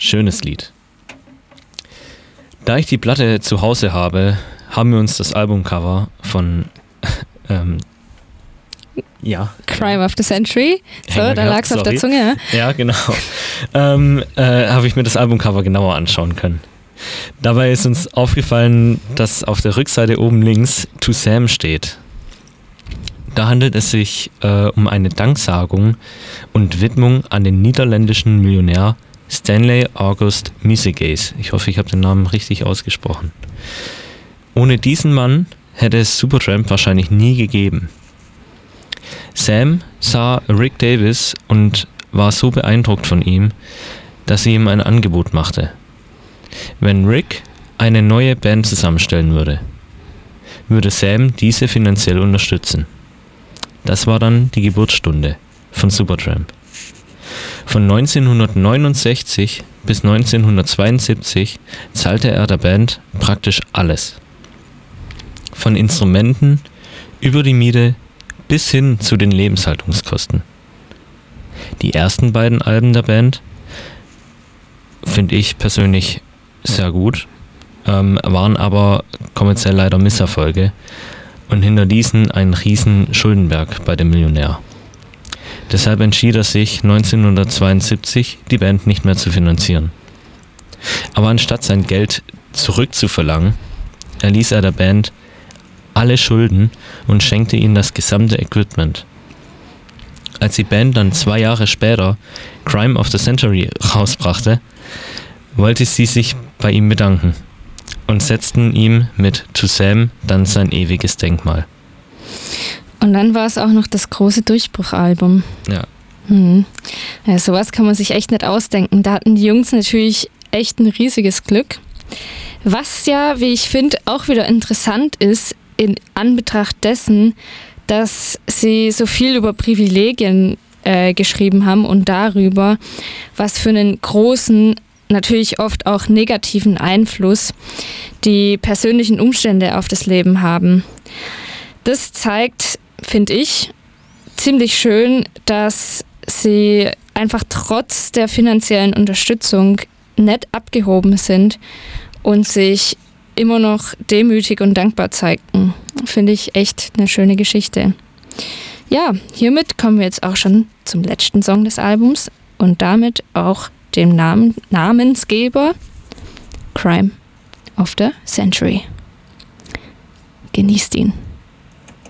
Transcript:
schönes Lied. Da ich die Platte zu Hause habe, haben wir uns das Albumcover von Crime of the Century. So, da lag es auf der Zunge. Ja, genau. Habe ich mir das Albumcover genauer anschauen können. Dabei ist uns aufgefallen, dass auf der Rückseite oben links To Sam steht. Da handelt es sich um eine Danksagung und Widmung an den niederländischen Millionär Stanley August Muziekes. Ich hoffe, ich habe den Namen richtig ausgesprochen. Ohne diesen Mann hätte es Supertramp wahrscheinlich nie gegeben. Sam sah Rick Davies und war so beeindruckt von ihm, dass sie ihm ein Angebot machte. Wenn Rick eine neue Band zusammenstellen würde Sam diese finanziell unterstützen. Das war dann die Geburtsstunde von Supertramp. Von 1969 bis 1972 zahlte er der Band praktisch alles. Von Instrumenten über die Miete bis hin zu den Lebenshaltungskosten. Die ersten beiden Alben der Band finde ich persönlich sehr gut, waren aber kommerziell leider Misserfolge und hinter diesen ein riesen Schuldenberg bei dem Millionär. Deshalb entschied er sich 1972, die Band nicht mehr zu finanzieren. Aber anstatt sein Geld zurückzuverlangen, erließ er der Band alle Schulden und schenkte ihnen das gesamte Equipment. Als die Band dann 2 Jahre später Crime of the Century rausbrachte, wollte sie sich bei ihm bedanken und setzten ihm mit To Sam dann sein ewiges Denkmal. Und dann war es auch noch das große Durchbruchalbum. Ja. Ja, sowas kann man sich echt nicht ausdenken. Da hatten die Jungs natürlich echt ein riesiges Glück. Was ja, wie ich finde, auch wieder interessant ist, in Anbetracht dessen, dass sie so viel über Privilegien geschrieben haben und darüber, was für einen großen, natürlich oft auch negativen Einfluss die persönlichen Umstände auf das Leben haben. Das zeigt, finde ich, ziemlich schön, dass sie einfach trotz der finanziellen Unterstützung nicht abgehoben sind und sich immer noch demütig und dankbar zeigten. Finde ich echt eine schöne Geschichte. Ja, hiermit kommen wir jetzt auch schon zum letzten Song des Albums und damit auch dem Namensgeber Crime of the Century. Genießt ihn.